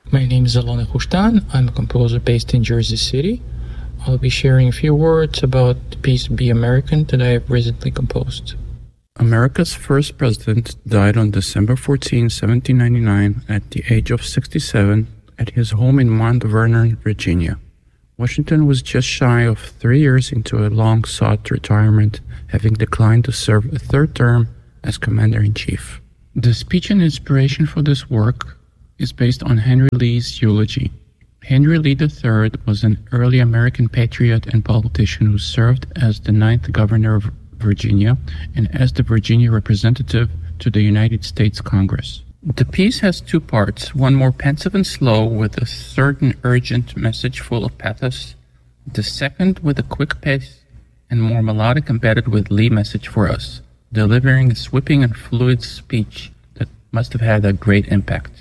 My name is Alon Hushtan. I'm a composer based in Jersey City. I'll be sharing a few words about the piece Be American that I have recently composed. America's first president died on December 14, 1799, at the age of 67 at his home in Mount Vernon, Virginia. Washington was just shy of 3 years into a long-sought retirement, having declined to serve a third term as commander-in-chief. The speech and inspiration for this work is based on Henry Lee's eulogy. Henry Lee III was an early American patriot and politician who served as the 9th governor of Virginia and as the Virginia representative to the United States Congress. The piece has two parts, one more pensive and slow with a certain urgent message full of pathos, the second with a quick pace and more melodic embedded with Lee message for us, delivering a sweeping and fluid speech that must have had a great impact.